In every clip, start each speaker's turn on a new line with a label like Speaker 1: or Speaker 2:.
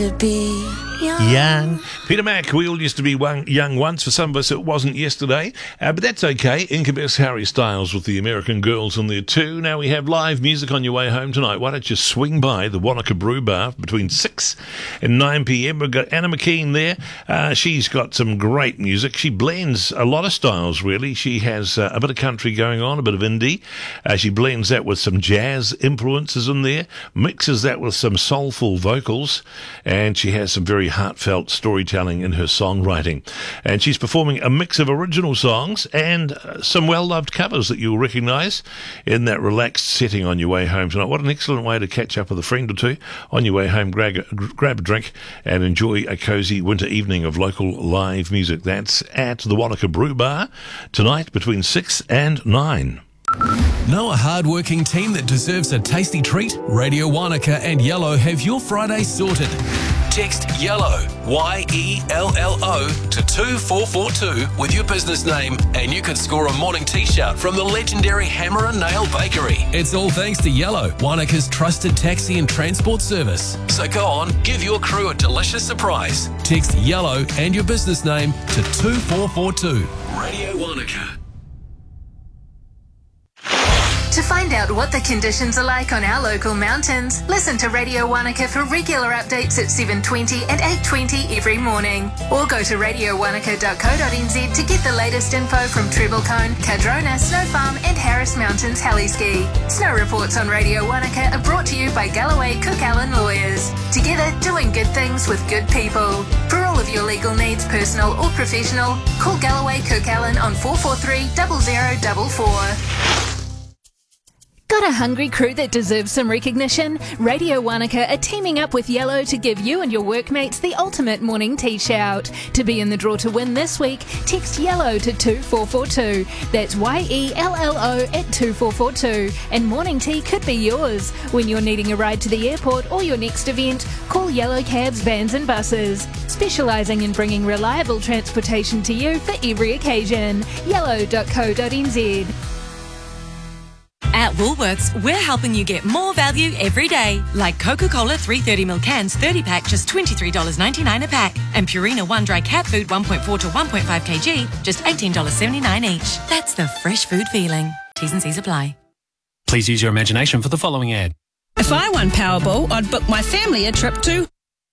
Speaker 1: to be young.
Speaker 2: Peter Mac, we all used to be young once. For some of us, it wasn't yesterday. But that's okay. Incubus, Harry Styles with the American Girls on there too. Now we have live music on your way home tonight. Why don't you swing by the Wanaka Brew Bar between 6 and 9 p.m. We've got Anna McKean there. She's got some great music. She blends a lot of styles, really. She has a bit of country going on, a bit of indie. She blends that with some jazz influences in there, mixes that with some soulful vocals, and she has some very heartfelt storytelling in her songwriting. And she's performing a mix of original songs and some well-loved covers that you'll recognise in that relaxed setting on your way home tonight. What an excellent way to catch up with a friend or two on your way home. Grab a drink and enjoy a cosy winter evening of local live music. That's at the Wanaka Brew Bar tonight between 6 and 9.
Speaker 3: Know a hard-working team that deserves a tasty treat? Radio Wanaka and Yellow have your Friday sorted. Text YELLOW, Y-E-L-L-O, to 24442 with your business name and you could score a morning t-shirt from the legendary Hammer and Nail Bakery. It's all thanks to Yellow, Wanaka's trusted taxi and transport service. So go on, give your crew a delicious surprise. Text YELLOW and your business name to 24442. Radio Wanaka.
Speaker 4: To find out what the conditions are like on our local mountains, listen to Radio Wanaka for regular updates at 7:20 and 8:20 every morning. Or go to radiowanaka.co.nz to get the latest info from Treblecone, Cardrona, Snow Farm and Harris Mountains Heliski. Snow reports on Radio Wanaka are brought to you by Galloway Cook Allen Lawyers. Together, doing good things with good people. For all of your legal needs, personal or professional, call Galloway Cook Allen on 443 0044. Got a hungry crew that deserves some recognition? Radio Wanaka are teaming up with Yellow to give you and your workmates the ultimate morning tea shout. To be in the draw to win this week, text YELLOW to 2442. That's YELLO at 2442. And morning tea could be yours. When you're needing a ride to the airport or your next event, call Yellow Cabs, Vans and Buses. Specialising in bringing reliable transportation to you for every occasion. Yellow.co.nz.
Speaker 5: At Woolworths, we're helping you get more value every day. Like Coca-Cola 330ml cans 30-pack, just $23.99 a pack. And Purina One Dry Cat Food 1.4 to 1.5 kg, just $18.79 each. That's the fresh food feeling. T's and C's apply.
Speaker 3: Please use your imagination for the following ad.
Speaker 6: If I won Powerball, I'd book my family a trip to...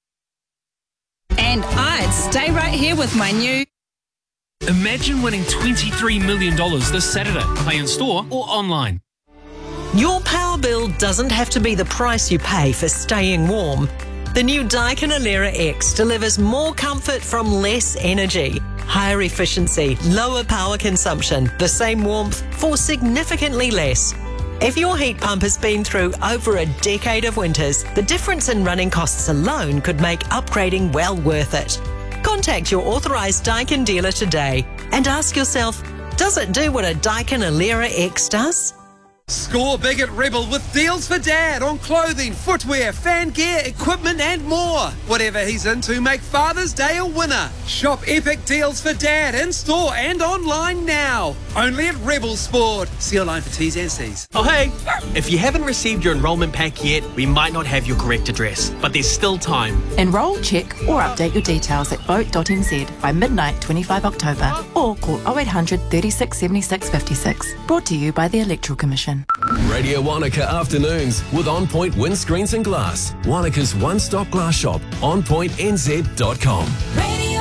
Speaker 6: And I'd stay right here with my new...
Speaker 3: Imagine winning $23 million this Saturday. Play in store or online.
Speaker 7: Your power bill doesn't have to be the price you pay for staying warm. The new Daikin Alera X delivers more comfort from less energy, higher efficiency, lower power consumption, the same warmth for significantly less. If your heat pump has been through over a decade of winters, the difference in running costs alone could make upgrading well worth it. Contact your authorised Daikin dealer today and ask yourself, does it do what a Daikin Alera X does?
Speaker 8: Score big at Rebel with deals for Dad on clothing, footwear, fan gear, equipment and more. Whatever he's into, make Father's Day a winner. Shop epic deals for Dad in store and online now. Only at Rebel Sport. See online for T's and C's.
Speaker 9: Oh hey, if you haven't received your enrolment pack yet, we might not have your correct address, but there's still time.
Speaker 10: Enrol, check or update your details at vote.nz by midnight 25 October or call 0800 36 76 56. Brought to you by the Electoral Commission.
Speaker 3: Radio Wanaka Afternoons with On Point Windscreens and Glass. Wanaka's one-stop glass shop, onpointnz.com.